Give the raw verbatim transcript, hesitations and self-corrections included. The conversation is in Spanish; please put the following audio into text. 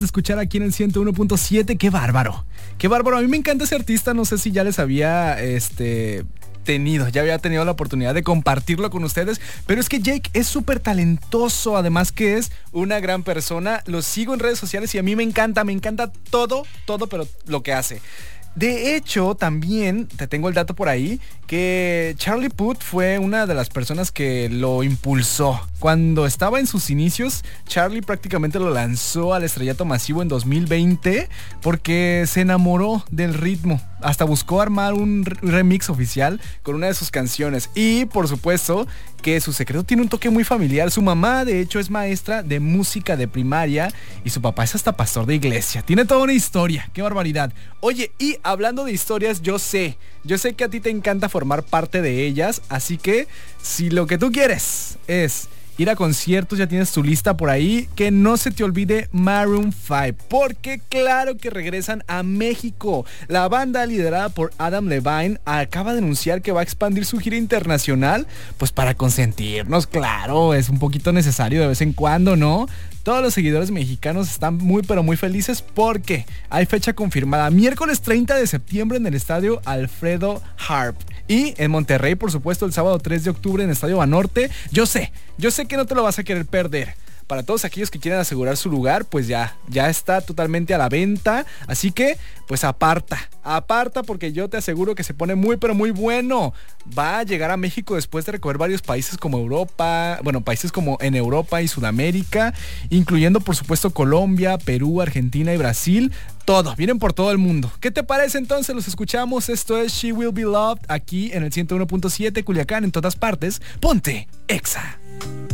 escuchar aquí en el ciento uno punto siete. Qué bárbaro, qué bárbaro. A mí me encanta ese artista, no sé si ya les había este tenido, ya había tenido la oportunidad de compartirlo con ustedes, pero es que Jake es súper talentoso, además que es una gran persona. Lo sigo en redes sociales y a mí me encanta, me encanta todo, todo, pero lo que hace. De hecho, también te tengo el dato por ahí que Charlie Puth fue una de las personas que lo impulsó. Cuando estaba en sus inicios, Charlie prácticamente lo lanzó al estrellato masivo en dos mil veinte porque se enamoró del ritmo. Hasta buscó armar un remix oficial con una de sus canciones. Y por supuesto que su secreto tiene un toque muy familiar. Su mamá, de hecho, es maestra de música de primaria y su papá es hasta pastor de iglesia. Tiene toda una historia. ¡Qué barbaridad! Oye, y hablando de historias, yo sé, yo sé que a ti te encanta formar parte de ellas, así que si lo que tú quieres es ir a conciertos, ya tienes tu lista por ahí, que no se te olvide Maroon cinco, porque claro que regresan a México. La banda liderada por Adam Levine acaba de anunciar que va a expandir su gira internacional, pues para consentirnos, claro, es un poquito necesario de vez en cuando, ¿no? Todos los seguidores mexicanos están muy pero muy felices porque hay fecha confirmada, miércoles treinta de septiembre en el estadio Alfredo Harp. Y en Monterrey, por supuesto, el sábado tres de octubre en el estadio Banorte. Yo sé, yo sé que no te lo vas a querer perder. Para todos aquellos que quieren asegurar su lugar, pues ya, ya está totalmente a la venta. Así que, pues aparta, aparta porque yo te aseguro que se pone muy pero muy bueno. Va a llegar a México después de recorrer varios países como Europa, bueno, países como en Europa y Sudamérica, incluyendo por supuesto Colombia, Perú, Argentina y Brasil. Todo, vienen por todo el mundo. ¿Qué te parece entonces? Los escuchamos. Esto es She Will Be Loved aquí en el ciento uno punto siete Culiacán, en todas partes. Ponte Exa.